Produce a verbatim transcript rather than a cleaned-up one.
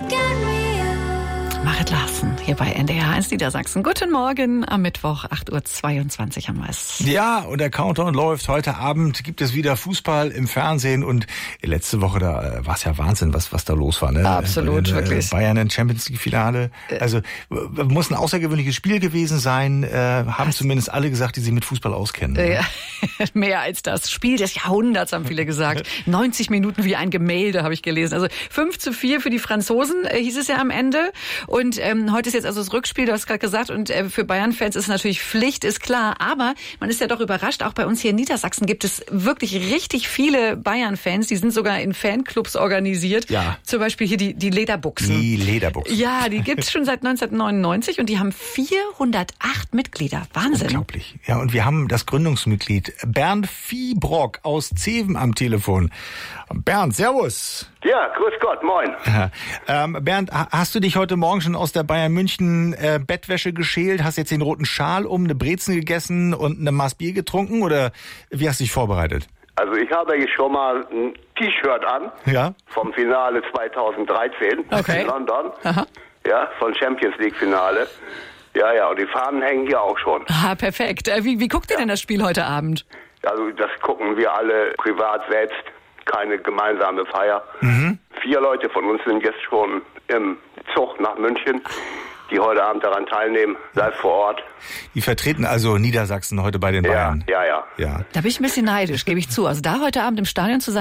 Marit Larsen hier bei N D R eins Niedersachsen. Guten Morgen am Mittwoch, acht Uhr zweiundzwanzig haben wir es. Ja, und der Countdown läuft. Heute Abend gibt es wieder Fußball im Fernsehen und letzte Woche, da war es ja Wahnsinn, was was da los war. Ne? Absolut, äh, wirklich. Bayern in Champions League Finale. Also muss ein außergewöhnliches Spiel gewesen sein, äh, haben was? Zumindest alle gesagt, die sich mit Fußball auskennen. Ne? Ja, mehr als das. Spiel des Jahrhunderts, haben viele gesagt. neunzig Minuten wie ein Gemälde, habe ich gelesen. Also fünf zu vier für die Franzosen, äh, hieß es ja am Ende. Und ähm, heute ist jetzt also das Rückspiel, du hast gerade gesagt, und äh, für Bayern-Fans ist natürlich Pflicht, ist klar. Aber man ist ja doch überrascht, auch bei uns hier in Niedersachsen gibt es wirklich richtig viele Bayern-Fans, die sind sogar in Fanclubs organisiert. Ja. Zum Beispiel hier die, die Lederbuchsen. Die Lederbuchsen. Ja, die gibt's schon seit neunzehnhundertneunundneunzig und die haben vierhundertacht Mitglieder. Wahnsinn. Unglaublich. Ja, und wir haben das Gründungsmitglied Bernd Viehbrock aus Zeven am Telefon. Bernd, servus. Ja, grüß Gott, moin. Ja. Ähm, Bernd, hast du dich heute Morgen schon aus der Bayern München äh, Bettwäsche geschält? Hast jetzt den roten Schal um, eine Brezen gegessen und eine Maß Bier getrunken? Oder wie hast du dich vorbereitet? Also ich habe hier schon mal ein T-Shirt an, ja, vom Finale zweitausenddreizehn okay. in London. Aha. Ja, von Champions League Finale. Ja, ja, und die Fahnen hängen hier auch schon. Ah, perfekt. Äh, wie, wie guckt ihr ja. denn das Spiel heute Abend? Also das gucken wir alle privat selbst, keine gemeinsame Feier. Mhm. Vier Leute von uns sind jetzt schon im Zug nach München, die heute Abend daran teilnehmen, live vor Ort. Die vertreten also Niedersachsen heute bei den Bayern. Ja, ja, ja. ja. Da bin ich ein bisschen neidisch, gebe ich zu. Also da heute Abend im Stadion zu sein,